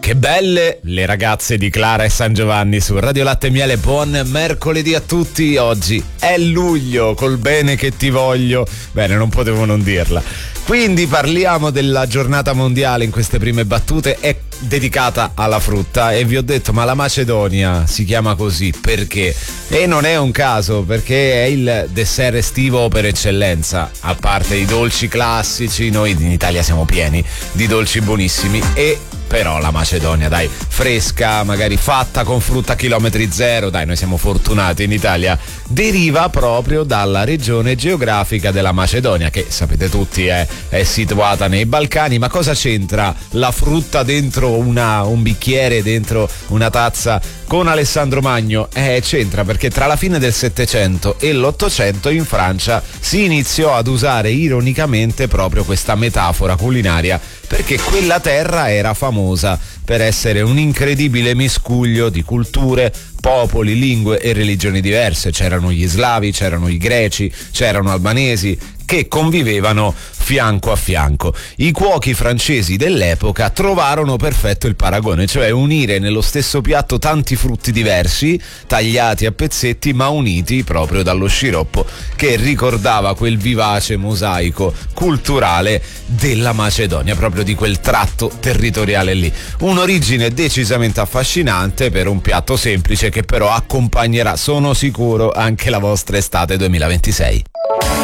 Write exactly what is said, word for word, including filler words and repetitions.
Che belle le ragazze di Clara e San Giovanni su Radio Latte e Miele. Buon mercoledì a tutti. Oggi è luglio, col bene che ti voglio. Bene, non potevo non dirla. Quindi parliamo della giornata mondiale in queste prime battute. È dedicata alla frutta e vi ho detto, ma la Macedonia si chiama così perché? E non è un caso, perché è il dessert estivo per eccellenza. A parte i dolci classici, noi in Italia siamo pieni di dolci buonissimi, e però la Macedonia, dai, fresca, magari fatta con frutta a chilometri zero, dai, noi siamo fortunati in Italia, deriva proprio dalla regione geografica della Macedonia, che sapete tutti è, è situata nei Balcani. Ma cosa c'entra la frutta dentro una, un bicchiere, dentro una tazza con Alessandro Magno? Eh, c'entra perché tra la fine del Settecento e l'Ottocento in Francia si iniziò ad usare ironicamente proprio questa metafora culinaria, perché quella terra era famosa per essere un incredibile miscuglio di culture, popoli, lingue e religioni diverse. C'erano gli slavi, c'erano i greci, c'erano albanesi che convivevano fianco a fianco. I cuochi francesi dell'epoca trovarono perfetto il paragone, cioè unire nello stesso piatto tanti frutti diversi, tagliati a pezzetti ma uniti proprio dallo sciroppo che ricordava quel vivace mosaico culturale della Macedonia, proprio di quel tratto territoriale lì. Un'origine decisamente affascinante per un piatto semplice che però accompagnerà, sono sicuro, anche la vostra estate duemilaventisei.